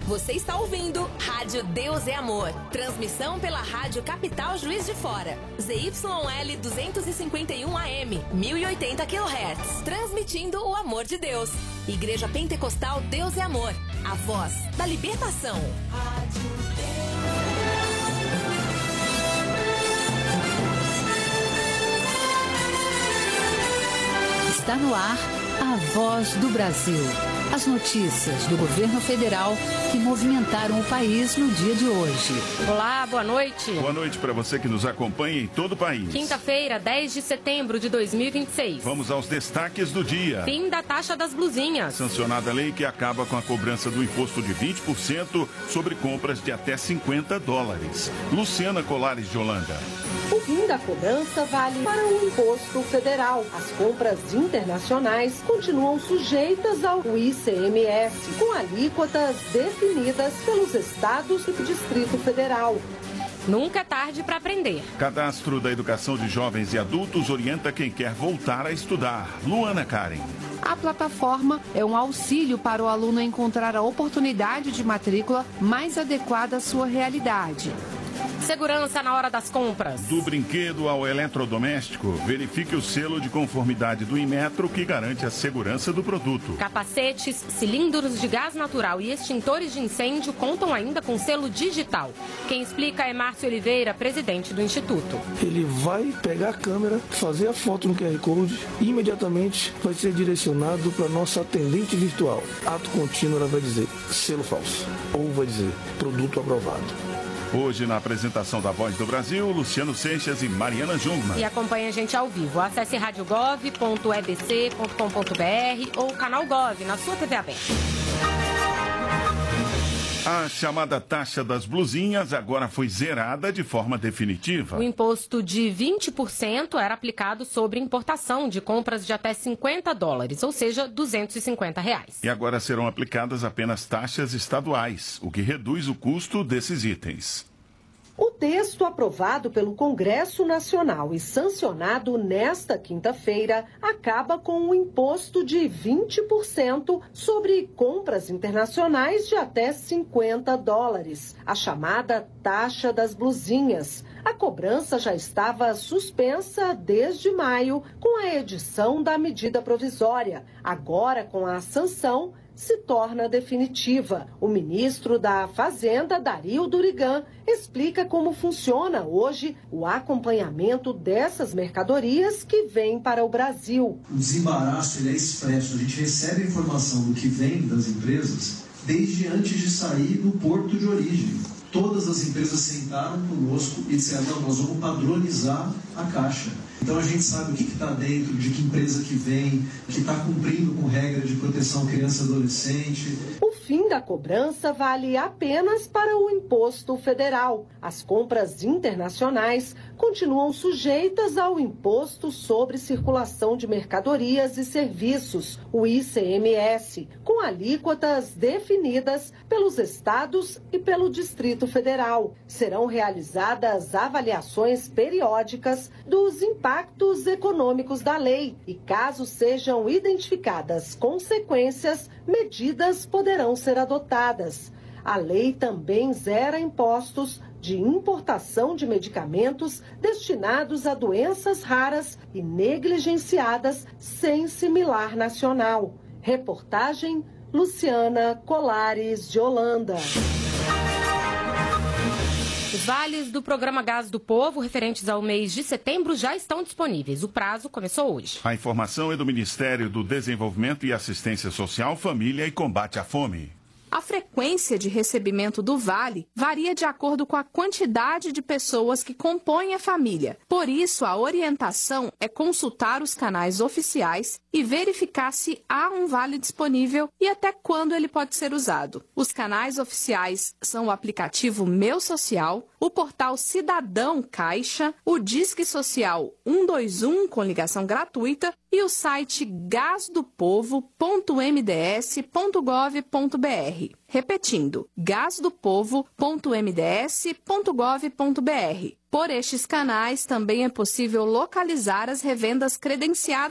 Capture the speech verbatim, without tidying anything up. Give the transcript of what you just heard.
Você está ouvindo Rádio Deus é Amor. Transmissão pela Rádio Capital Juiz de Fora. Z Y L duzentos e cinquenta e um A M, mil e oitenta quilohertz. Transmitindo o amor de Deus. Igreja Pentecostal Deus é Amor. A voz da libertação. Rádio Deus. Está no ar a Voz do Brasil. As notícias do governo federal que movimentaram o país no dia de hoje. Olá, boa noite. Boa noite para você que nos acompanha em todo o país. Quinta-feira, dez de setembro de dois mil e vinte e seis. Vamos aos destaques do dia. Fim da taxa das blusinhas. Sancionada a lei que acaba com a cobrança do imposto de vinte por cento sobre compras de até cinquenta dólares. Luciana Colares de Holanda. O fim da cobrança vale para o imposto federal. As compras internacionais continuam sujeitas ao I C M S, com alíquotas definidas pelos estados e do Distrito Federal. Nunca é tarde para aprender. Cadastro da Educação de Jovens e Adultos orienta quem quer voltar a estudar. Luana Karen. A plataforma é um auxílio para o aluno encontrar a oportunidade de matrícula mais adequada à sua realidade. Segurança na hora das compras. Do brinquedo ao eletrodoméstico, verifique o selo de conformidade do Inmetro que garante a segurança do produto. Capacetes, cilindros de gás natural e extintores de incêndio contam ainda com selo digital. Quem explica é Márcio Oliveira, presidente do Instituto. Ele vai pegar a câmera, fazer a foto no Q R Code e imediatamente vai ser direcionado para a nossa atendente virtual. Ato contínuo, ela vai dizer selo falso ou vai dizer produto aprovado. Hoje, na apresentação da Voz do Brasil, Luciano Seixas e Mariana Jungmann. E acompanhe a gente ao vivo. Acesse rádio gov ponto e b c ponto com ponto b r ou canal Gov na sua T V aberta. A chamada taxa das blusinhas agora foi zerada de forma definitiva. O imposto de vinte por cento era aplicado sobre importação de compras de até cinquenta dólares, ou seja, duzentos e cinquenta reais. E agora serão aplicadas apenas taxas estaduais, o que reduz o custo desses itens. O texto aprovado pelo Congresso Nacional e sancionado nesta quinta-feira acaba com o imposto de vinte por cento sobre compras internacionais de até cinquenta dólares, a chamada taxa das blusinhas. A cobrança já estava suspensa desde maio com a edição da medida provisória. Agora, com a sanção, se torna definitiva. O ministro da Fazenda, Dario Durigan, explica como funciona hoje o acompanhamento dessas mercadorias que vêm para o Brasil. O desembaraço ele é expresso. A gente recebe a informação do que vem das empresas desde antes de sair do porto de origem. Todas as empresas sentaram conosco e disseram, não, nós vamos padronizar a caixa. Então a gente sabe o que está dentro, de que empresa que vem, que está cumprindo com regra de proteção criança e adolescente. O fim da cobrança vale apenas para o imposto federal. As compras internacionais continuam sujeitas ao imposto sobre circulação de mercadorias e serviços, o I C M S, com alíquotas definidas pelos estados e pelo Distrito Federal. Serão realizadas avaliações periódicas dos impactos econômicos da lei e, caso sejam identificadas consequências, medidas poderão ser adotadas. A lei também zera impostos de importação de medicamentos destinados a doenças raras e negligenciadas sem similar nacional. Reportagem Luciana Colares de Holanda. Os vales do programa Gás do Povo, referentes ao mês de setembro, já estão disponíveis. O prazo começou hoje. A informação é do Ministério do Desenvolvimento e Assistência Social, Família e Combate à Fome. A frequência de recebimento do vale varia de acordo com a quantidade de pessoas que compõem a família. Por isso, a orientação é consultar os canais oficiais e verificar se há um vale disponível e até quando ele pode ser usado. Os canais oficiais são o aplicativo Meu Social, o portal Cidadão Caixa, o Disque Social um dois um com ligação gratuita e o site gasdopovo ponto m d s ponto gov ponto b r. Repetindo, gasdopovo ponto m d s ponto gov ponto b r. Por estes canais também é possível localizar as revendas credenciadas